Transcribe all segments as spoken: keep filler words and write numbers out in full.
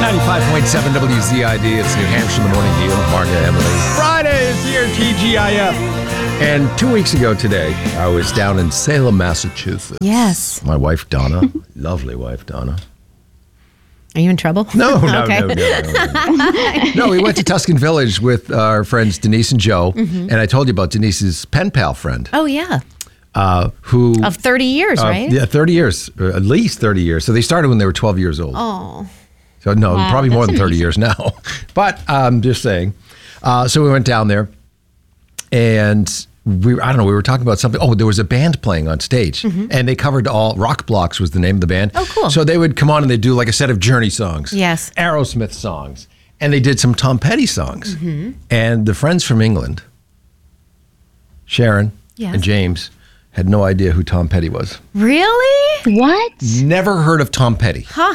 ninety-five point seven W Z I D. It's New Hampshire in the Morning Deal. Marga, Emily. Friday is here, T G I F. And two weeks ago today, I was down in Salem, Massachusetts. Yes. My wife, Donna. Lovely wife, Donna. Are you in trouble? No, no, okay. no, no, no, no. No, we went to Tuscan Village with our friends Denise and Joe. Mm-hmm. And I told you about Denise's pen pal friend. Oh, yeah. Uh, who Of thirty years, uh, right? Yeah, thirty years. Uh, at least thirty years. So they started when they were twelve years old. Oh. So no, Wow, probably more than that's thirty years now. But I'm um, just saying. Uh, so we went down there, and we I don't know, we were talking about something. Oh, there was a band playing on stage, mm-hmm. and they covered all, Rock Blocks was the name of the band. Oh, cool. So they would come on and they'd do like a set of Journey songs. Yes. Aerosmith songs. And they did some Tom Petty songs. Mm-hmm. And the friends from England, Sharon Yes. and James, had no idea who Tom Petty was. Really? What? Never heard of Tom Petty. Huh.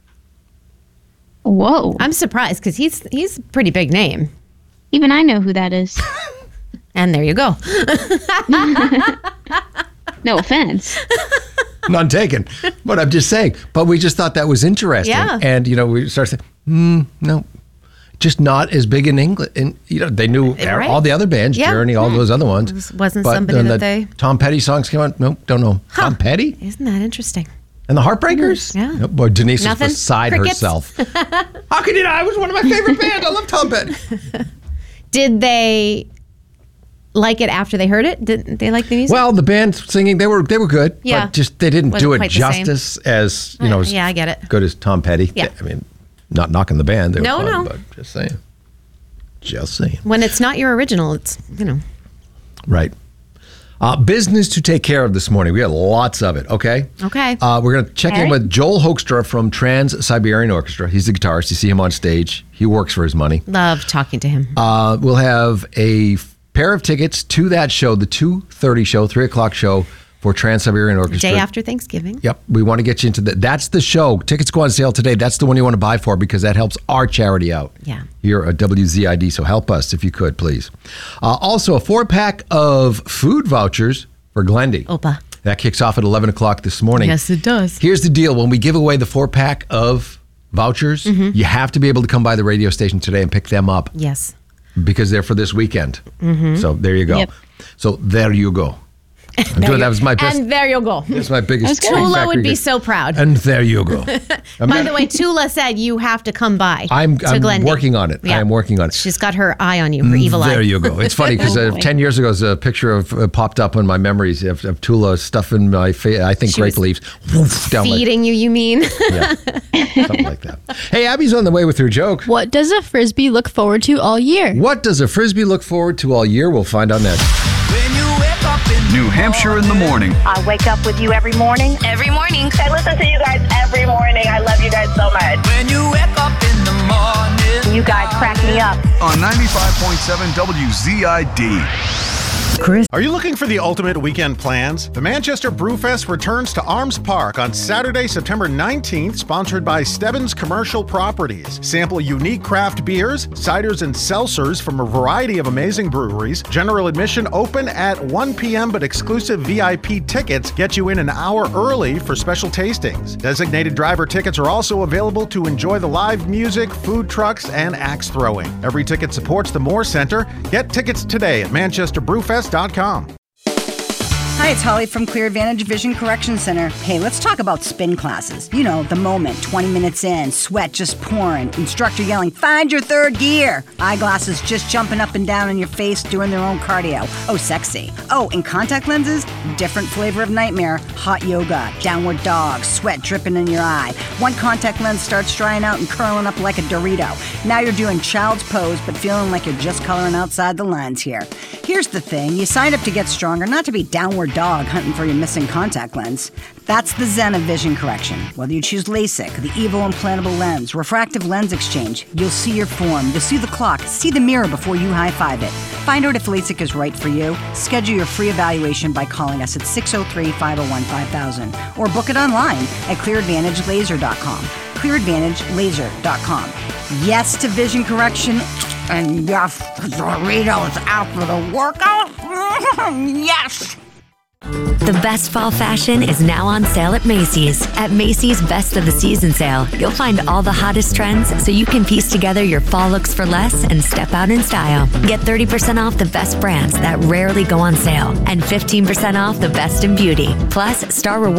Whoa. I'm surprised because he's he's a pretty big name. Even I know who that is. And there you go. No offense. None taken. But I'm just saying. But we just thought that was interesting. Yeah. And, you know, we started saying, hmm, no, just not as big in England. And, you know, they knew Right. all the other bands, Yeah. Journey, all Hmm. those other ones. This wasn't But somebody then that the they- Tom Petty songs came out. Nope, don't know. Huh. Tom Petty? Isn't that interesting? And the Heartbreakers? Yeah. Nope. Boy, Denise Nothing? was beside Crickets? herself. How could you not? I was one of my favorite bands. I love Tom Petty. Did they like it after they heard it? Did they like the music? Well, the band singing, they were they were good. Yeah. But just they didn't Wasn't do it quite the same. justice as, you know, Uh, as yeah, I get it. good as Tom Petty. Yeah. I mean, not knocking the band. They were No, fun, no. but just saying. Just saying. When it's not your original, it's, you know. Right. Uh, business to take care of this morning. We got lots of it, okay? Okay. Uh, we're going to check All in right. with Joel Hoekstra from Trans-Siberian Orchestra. He's the guitarist. You see him on stage. He works for his money. Love talking to him. Uh, we'll have a f- pair of tickets to that show, the two thirty show, three o'clock show for Trans-Siberian Orchestra. Day after Thanksgiving. Yep. We want to get you into that. That's the show. Tickets go on sale today. That's the one you want to buy for because that helps our charity out. Yeah. Here at W Z I D. So help us if you could, please. Uh, also, a four pack of food vouchers for Glendy. Opa. That kicks off at eleven o'clock this morning. Yes, it does. Here's the deal. When we give away the four pack of vouchers, Mm-hmm. you have to be able to come by the radio station today and pick them up Yes. because they're for this weekend. Mm-hmm. So there you go. Yep. So there you go. I'm doing, that was my best. And there you go. That's my biggest. good. Tree Tula Factory would be gift. so proud. And there you go. I'm By gonna- the way, Tula said you have to come by. I'm, to I'm Glendy. working on it. I Yeah. am working on it. She's got her eye on you, her evil eye. There you go. It's funny because Oh, uh, boy. ten years ago, a picture of uh, popped up on my memories of, of Tula stuffing my face. I think She grape was leaves woof, down my Feeding you, you mean? yeah, something like that. Hey, Abby's on the way with her joke. What does a frisbee look forward to all year? What does a frisbee look forward to all year? We'll find out next. New Hampshire in the morning. I wake up with you every morning. Every morning. I listen to you guys every morning. I love you guys so much. When you wake up in the morning. You guys crack me up. On ninety-five point seven W Z I D. Are you looking for the ultimate weekend plans? The Manchester Brewfest returns to Arms Park on Saturday, September nineteenth, sponsored by Stebbins Commercial Properties. Sample unique craft beers, ciders, and seltzers from a variety of amazing breweries. General admission open at one p.m., but exclusive V I P tickets get you in an hour early for special tastings. Designated driver tickets are also available to enjoy the live music, food trucks, and axe throwing. Every ticket supports the Moore Center. Get tickets today at manchester brewfest dot com. Hi, it's Holly from Clear Advantage Vision Correction Center. Hey, let's talk about spin classes. You know, the moment, twenty minutes in, sweat just pouring, instructor yelling, find your third gear. Eyeglasses just jumping up and down in your face doing their own cardio. Oh, sexy. Oh, and contact lenses? Different flavor of nightmare. Hot yoga, downward dog, sweat dripping in your eye. One contact lens starts drying out and curling up like a Dorito. Now you're doing child's pose, but feeling like you're just coloring outside the lines here. Here's the thing, you signed up to get stronger, not to be downward dog hunting for your missing contact lens. That's the zen of vision correction. Whether you choose LASIK, the EVO implantable lens, refractive lens exchange, you'll see your form, you'll see the clock, see the mirror before you high-five it. Find out if LASIK is right for you. Schedule your free evaluation by calling us at six oh three, five oh one, five thousand or book it online at clear advantage laser dot com. clear advantage laser dot com. Yes to vision correction, and yes to Doritos after the workout. Yes! The best fall fashion is now on sale at Macy's. At Macy's Best of the Season sale, you'll find all the hottest trends so you can piece together your fall looks for less and step out in style. Get thirty percent off the best brands that rarely go on sale and fifteen percent off the best in beauty. Plus, Star Rewards